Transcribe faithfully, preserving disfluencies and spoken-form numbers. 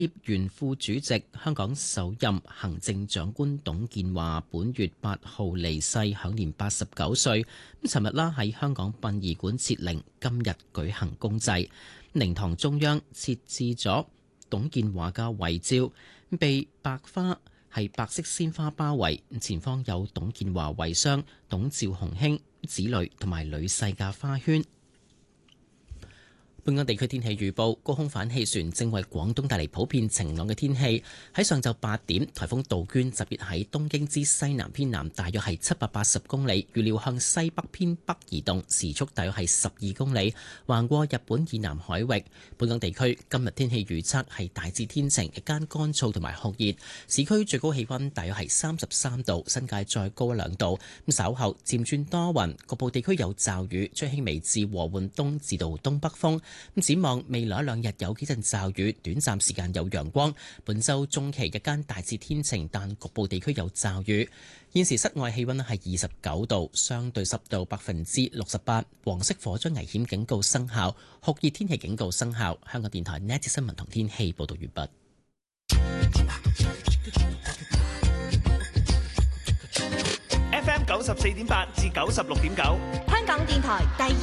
協原副主席、香港首任行政長官董建華本月八號離世，享年八十九歲。咁尋日啦喺香港殯儀館設靈，今日舉行公祭。靈堂中央設置咗董建華嘅遺照，被白花係白色鮮花包圍，前方有董建華遺孀、董趙雄兄、子女同埋女婿嘅花圈。本港地區天氣預報，高空反氣旋正為廣東帶嚟普遍晴朗嘅天氣。喺上晝八點，颱風杜鵑集結喺東京之西南偏南，大約係七百八十公里，預料向西北偏北移動，時速大約係十二公里，橫過日本以南海域。本港地區今日天氣預測係大致天晴，日間乾燥同埋酷熱，市區最高氣温大約係三十三度，新界再高兩度。咁稍後漸轉多雲，局部地區有驟雨，吹輕微至和緩東至到東北風。咁展望未來一兩日有幾陣驟雨，短暫時間有陽光。本週中期日間大致天晴，但局部地區有驟雨。現時室外氣温係二十九度，相對濕度百分之六十八，黃色火災危險警告生效，酷熱天氣警告生效。香港電台呢一節新聞同天氣報導完畢。 F M 九十四點八至九十六點九， 香港電台第二